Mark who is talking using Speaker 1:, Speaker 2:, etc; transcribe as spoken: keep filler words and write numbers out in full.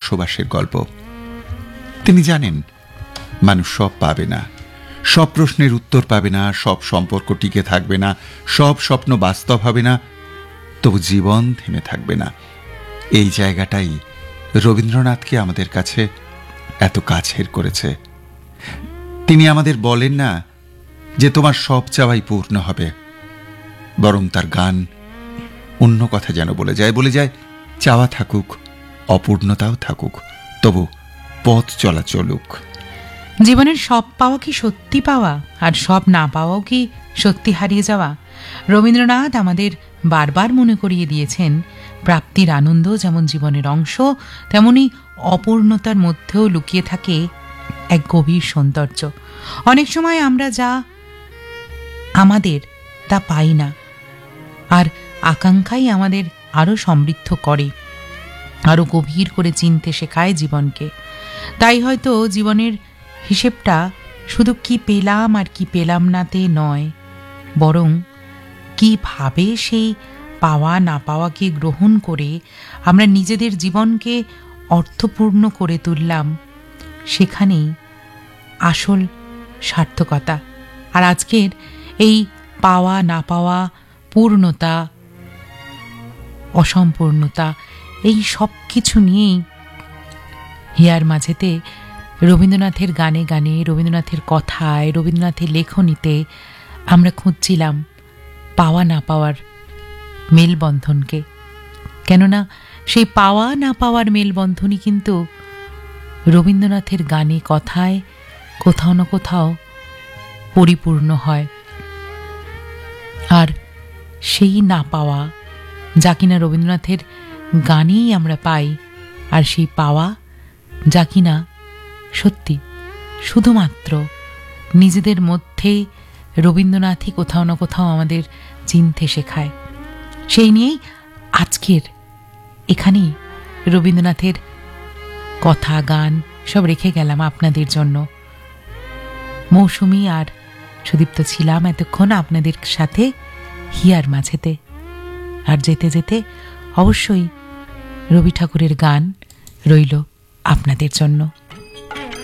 Speaker 1: বসবাসের গল্প। তিনি জানেন মানুষ সব পাবে না, সব প্রশ্নের উত্তর পাবে না, সব সম্পর্ক টিকে থাকবে না, সব স্বপ্ন বাস্তব হবে না, তবু জীবন থেমে থাকবে না। এই জায়গাটাই রবীন্দ্রনাথকে আমাদের কাছে এত কাছের করেছে। তিনি আমাদের বলেন না যে তোমার সব চাওয়াই পূর্ণ হবে, বরং তার গান অন্য কথা যেন বলে যায়, বলে যায় চাওয়া থাকুক, অপূর্ণতাও থাকুক, তবু পথ চলা চলুক।
Speaker 2: জীবনের সব পাওয়া কি সত্যি পাওয়া, আর সব না পাওয়াও কি সত্যি হারিয়ে যাওয়া? রবীন্দ্রনাথ আমাদের বারবার মনে করিয়ে দিয়েছেন প্রাপ্তির আনন্দ যেমন জীবনের অংশ, তেমনি অপূর্ণতার মধ্যেও লুকিয়ে থাকে এক গভীর সৌন্দর্য। অনেক সময় আমরা যা আমাদের তা পাই না, আর আকাঙ্ক্ষাই আমাদের আরো সমৃদ্ধ করে, আরো গভীর করে চিনতে শেখায় জীবনকে। তাই হয়তো জীবনের হিসেবটা শুধু কি পেলাম আর কি পেলাম নাতে নয়, বরং কিভাবে সেই পাওয়া না পাওয়াকে গ্রহণ করে আমরা নিজেদের জীবনকে অর্থপূর্ণ করে তুললাম, সেখানেই আসল সার্থকতা। আর আজকের এই পাওয়া না পাওয়া, পূর্ণতা, অসম্পূর্ণতা, এই সব কিছু নিয়েই হিয়ার মাঝেতে রবীন্দ্রনাথের গানে গানে, রবীন্দ্রনাথের কথায়, রবীন্দ্রনাথের লেখনীতে আমরা খুঁজছিলাম পাওয়া না পাওয়ার মেলবন্ধনকে। কেননা সেই পাওয়া না পাওয়ার মেলবন্ধনই কিন্তু রবীন্দ্রনাথের গানে, কথায় কোথাও না কোথাও পরিপূর্ণ হয়। আর সেই না পাওয়া যা কিনা রবীন্দ্রনাথের গানেই আমরা পাই, আর সেই পাওয়া যা কিনা সত্যি শুধুমাত্র নিজেদের মধ্যে রবীন্দ্রনাথই কোথাও না কোথাও আমাদের চিনতে শেখায়, সেই নিয়েই আজকের এখানেই রবীন্দ্রনাথের কথা, গান সব রেখে গেলাম আপনাদের জন্য। মৌসুমী আর সুদীপ্ত ছিলাম এতক্ষণ আপনাদের সাথে হিয়ার মাঝেতে। আর যেতে যেতে অবশ্যই রবি ঠাকুরের গান রইল আপনাদের জন্য।